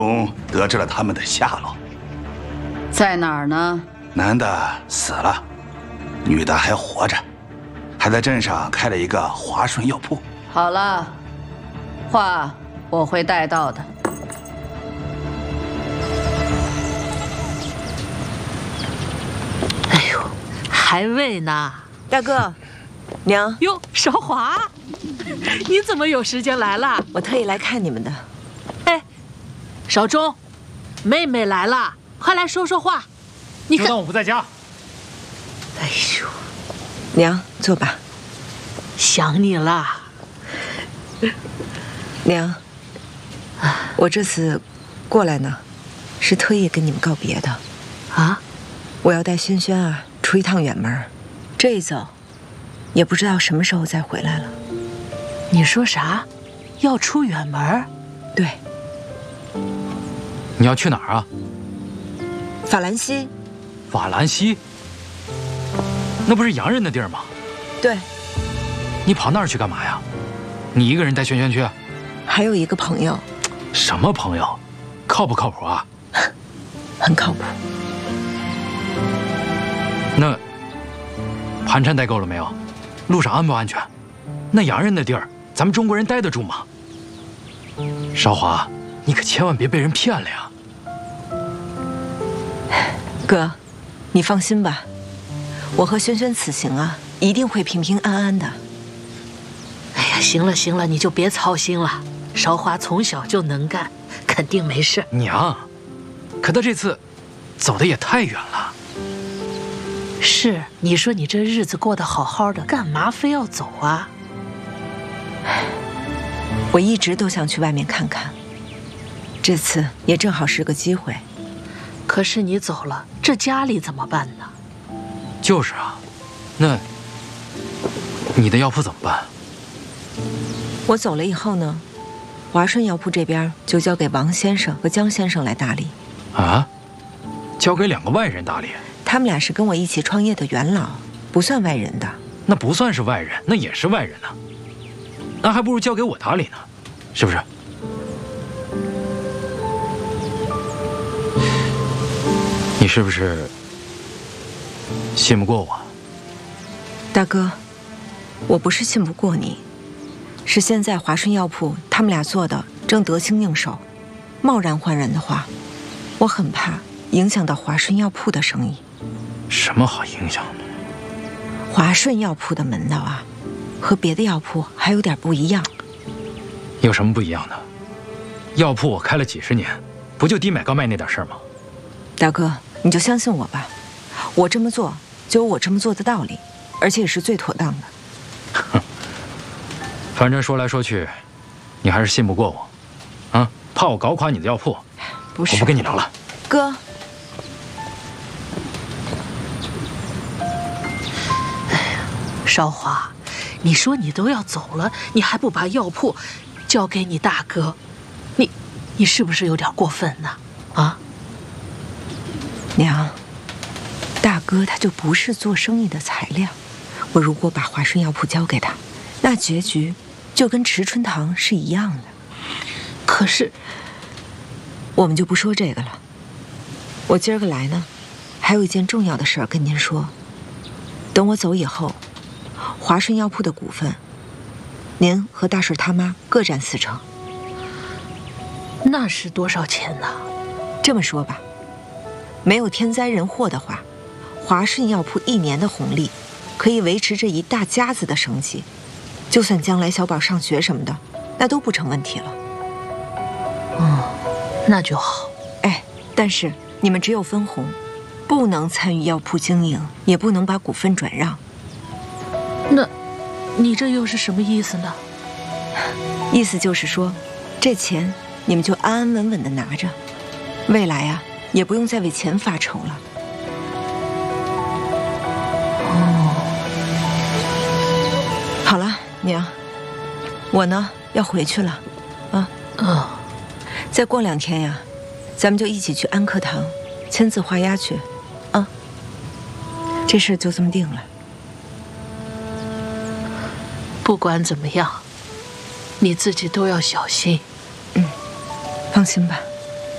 得知了他们的下落， 在哪儿呢？ 男的死了，女的还活着，还在镇上开了一个华顺药铺。 好了，话我会带到的。 哎呦，还喂呢， 大哥，娘。 哟，韶华，你怎么有时间来了？ 我特意来看你们的。 哎，少忠，妹妹来了，快来说说话。你看， 就当我不在家。 哎呦， 娘，坐吧。 想你了。 娘，我这次过来呢，是特意跟你们告别的。 啊？ 我要带轩轩啊出一趟远门，这一走，也不知道什么时候再回来了。 你说啥？要出远门？ 对。 你要去哪儿啊？ 法兰西。 法兰西？那不是洋人的地儿吗？ 对。 你跑那儿去干嘛呀？你一个人带轩轩去？ 还有一个朋友。 什么朋友？靠不靠谱啊？ 很靠谱。 那盘缠带够了没有？路上安不安全？那洋人的地儿，咱们中国人待得住吗？韶华，你可千万别被人骗了呀！ 哥，你放心吧，我和轩轩此行啊，一定会平平安安的。 哎呀，行了行了，你就别操心了。韶华从小就能干，肯定没事。 娘，可他这次走的也太远了。 是，你说你这日子过得好好的，干嘛非要走啊？ 我一直都想去外面看看，这次也正好是个机会。 可是你走了，这家里怎么办呢？ 就是啊，那你的药铺怎么办？ 我走了以后呢，华顺药铺这边就交给王先生和江先生来打理。 啊？交给2个外人打理？ 他们俩是跟我一起创业的元老，不算外人的。 那不算是外人，那也是外人呢。那还不如交给我打理呢，是不是？你是不是信不过我？ 大哥，我不是信不过你，是现在华顺药铺他们俩做的正得心应手，贸然换人的话，我很怕影响到华顺药铺的生意。 什么好影响的？ 华顺药铺的门道啊，和别的药铺还有点不一样。 有什么不一样的？药铺我开了几十年，不就低买高卖那点事儿吗？ 大哥，你就相信我吧，我这么做就有我这么做的道理，而且也是最妥当的。 哼，反正说来说去，你还是信不过我，啊？怕我搞垮你的药铺？ 不是， 我不跟你聊了。 哥。 韶华，你说你都要走了，你还不把药铺交给你大哥，你是不是有点过分呢？啊？ 娘，大哥他就不是做生意的材料。我如果把华顺药铺交给他，那结局就跟池春堂是一样的。 可是， 我们就不说这个了。我今儿个来呢，还有一件重要的事儿跟您说。等我走以后，华顺药铺的股份，您和大婶他妈各占40%。 那是多少钱呢？ 这么说吧，没有天灾人祸的话，华顺药铺1年的红利可以维持这一大家子的生计，就算将来小宝上学什么的，那都不成问题了。 那就好。 哎，但是你们只有分红，不能参与药铺经营，也不能把股份转让。 那，你这又是什么意思呢？ 意思就是说，这钱你们就安安稳稳的拿着，未来啊，也不用再为钱发愁了。好了，娘，我呢要回去了，啊。再过2天呀，咱们就一起去安克堂签字画押去，啊。这事就这么定了。 不管怎么样，你自己都要小心。 放心吧。